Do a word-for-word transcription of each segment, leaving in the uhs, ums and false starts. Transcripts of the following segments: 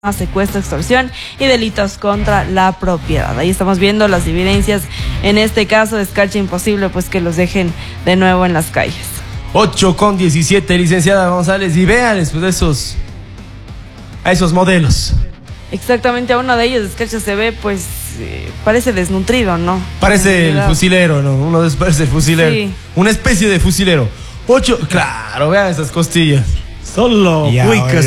secuestro, extorsión y delitos contra la propiedad. Ahí estamos viendo las evidencias en este caso de escarcha imposible pues que los dejen de nuevo en las calles. ocho con diecisiete, licenciada González, y vean después de esos a esos modelos. Exactamente, a uno de ellos escarcha se ve pues eh, parece desnutrido, ¿no? Parece el fusilero, ¿no? Uno de esos parece el fusilero. Sí. Una especie de fusilero. Ocho, claro, vean esas costillas. Solo cuicas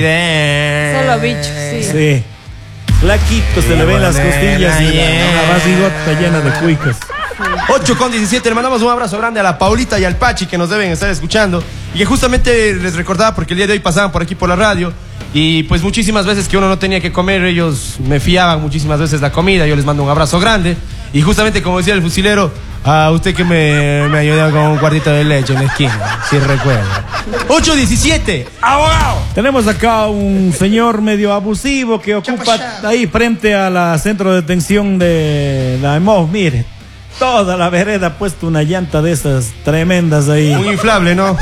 tiene. Solo bichos, sí. Sí. Flaquito, se le ven las costillas y una barrigota llena de cuicas. ocho con diecisiete, le mandamos un abrazo grande a la Paulita y al Pachi que nos deben estar escuchando. Y que justamente les recordaba porque el día de hoy pasaban por aquí por la radio. Y pues muchísimas veces que uno no tenía que comer, ellos me fiaban muchísimas veces la comida. Yo les mando un abrazo grande. Y justamente como decía el fusilero, a usted que me, me ayudó con un cuartito de leche en la esquina, si recuerda. ocho diecisiete, abogado. Tenemos acá un señor medio abusivo que ocupa ahí frente a la centro de detención de la E M O V. Mire, toda la vereda ha puesto una llanta de esas tremendas ahí. Un inflable, ¿no?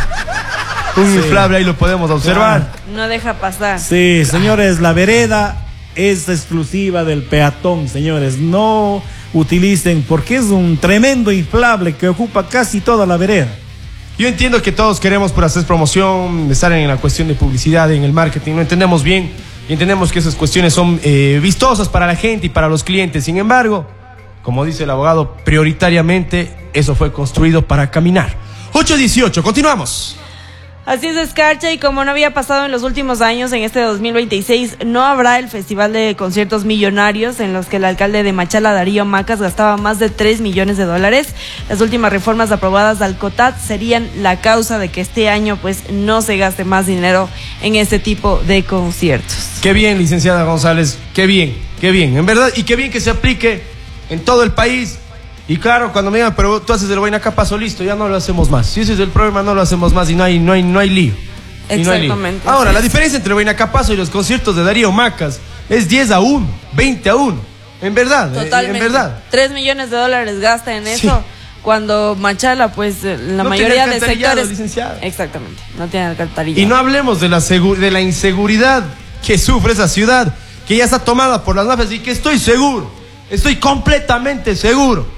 Un sí. inflable, ahí lo podemos observar. No deja pasar. Sí, señores, la vereda es exclusiva del peatón, señores. No utilicen, porque es un tremendo inflable que ocupa casi toda la vereda. Yo entiendo que todos queremos por hacer promoción, estar en la cuestión de publicidad, en el marketing, lo entendemos bien y entendemos que esas cuestiones son eh, vistosas para la gente y para los clientes. Sin embargo, como dice el abogado, prioritariamente eso fue construido para caminar. ocho dieciocho, continuamos. Así es, escarcha, y como no había pasado en los últimos años, en este dos mil veintiséis no habrá el Festival de Conciertos Millonarios en los que el alcalde de Machala, Darío Macas, gastaba más de tres millones de dólares. Las últimas reformas aprobadas al COTAD serían la causa de que este año pues no se gaste más dinero en este tipo de conciertos. Qué bien, licenciada González, qué bien, qué bien, en verdad, y qué bien que se aplique en todo el país. Y claro, cuando me digan, pero tú haces el Huaynacapazo, listo, ya no lo hacemos más. Si ese es el problema, no lo hacemos más y no hay, no hay, no hay lío. Exactamente. No hay lío. Ahora, sí. La diferencia entre el Huaynacapazo y los conciertos de Darío Macas es diez a uno, veinte a uno. En verdad, totalmente. En verdad. tres millones de dólares gasta en eso. Sí. Cuando Machala, pues, la no mayoría de sectores... Licenciada. Exactamente, no tiene alcantarillado. Y no hablemos de la, de la inseguridad que sufre esa ciudad, que ya está tomada por las mafias y que estoy seguro, estoy completamente seguro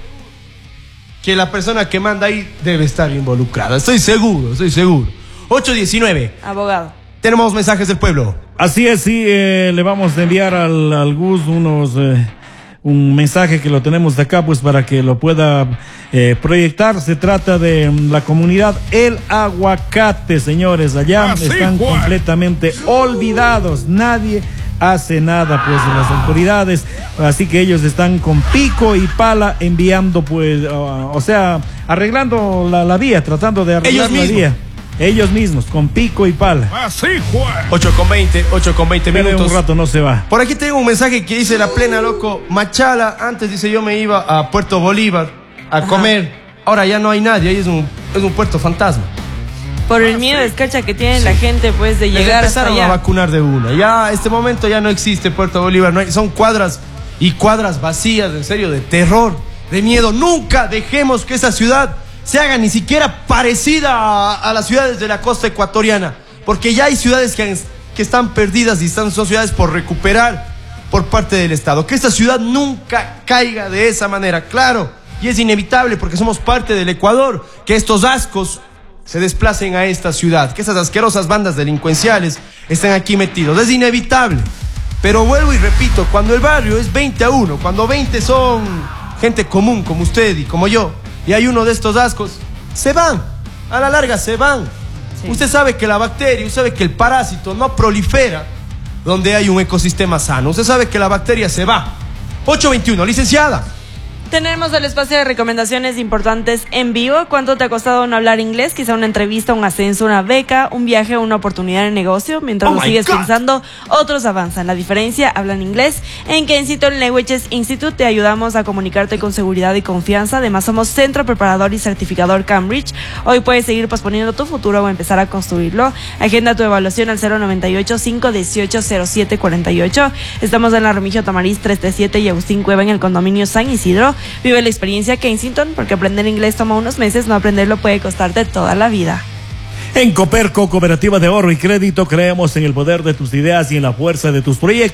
que la persona que manda ahí debe estar involucrada. Estoy seguro, estoy seguro. ocho diecinueve. Abogado. Tenemos mensajes del pueblo. Así es, sí, eh, le vamos a enviar al, al Gus unos... Eh, un mensaje que lo tenemos de acá, pues para que lo pueda eh, proyectar. Se trata de la comunidad El Aguacate, señores. Allá ah, están sí, completamente olvidados. Nadie hace nada, pues, de las autoridades. Así que ellos están con pico y pala enviando, pues, uh, o sea, arreglando la, la vía, tratando de arreglar la vía. Ellos mismos, con pico y pala. Así, Juan. ocho con veinte, ocho con veinte minutos. un rato no se va. Por aquí tengo un mensaje que dice la plena, loco. Machala, antes dice yo me iba a Puerto Bolívar a Ajá. comer. Ahora ya no hay nadie, ahí es un, es un puerto fantasma. Por el miedo, escarcha, que tiene sí. la gente, pues, de llegar hasta allá. Empezaron a vacunar de una. Ya, este momento ya no existe Puerto Bolívar. No hay, son cuadras y cuadras vacías, en serio, de terror, de miedo. Nunca dejemos que esa ciudad se haga ni siquiera parecida a, a las ciudades de la costa ecuatoriana. Porque ya hay ciudades que, que están perdidas y están, son ciudades por recuperar por parte del Estado. Que esta ciudad nunca caiga de esa manera. Claro, y es inevitable porque somos parte del Ecuador, que estos ascos se desplacen a esta ciudad, que esas asquerosas bandas delincuenciales estén aquí metidos. Es inevitable. Pero vuelvo y repito, cuando el barrio es veinte a uno, cuando veinte son gente común como usted y como yo, y hay uno de estos ascos, se van, a la larga se van. Sí. Usted sabe que la bacteria, usted sabe que el parásito no prolifera donde hay un ecosistema sano. Usted sabe que la bacteria se va. ocho veintiuno, licenciada. Tenemos el espacio de recomendaciones importantes en vivo. ¿Cuánto te ha costado no hablar inglés? Quizá una entrevista, un ascenso, una beca, un viaje, una oportunidad de negocio. Mientras oh lo sigues God. pensando, otros avanzan. La diferencia, hablan inglés. En Kensington Languages Institute te ayudamos a comunicarte con seguridad y confianza. Además, somos centro preparador y certificador Cambridge. Hoy puedes seguir posponiendo tu futuro o empezar a construirlo. Agenda tu evaluación al cero noventa y ocho, cinco dieciocho, cero siete cuarenta y ocho. Estamos en la Remigio Tamariz trescientos treinta y siete y Agustín Cueva en el condominio San Isidro. Vive la experiencia Kensington, porque aprender inglés toma unos meses, no aprenderlo puede costarte toda la vida. En Coperco, Cooperativa de Ahorro y Crédito, creemos en el poder de tus ideas y en la fuerza de tus proyectos.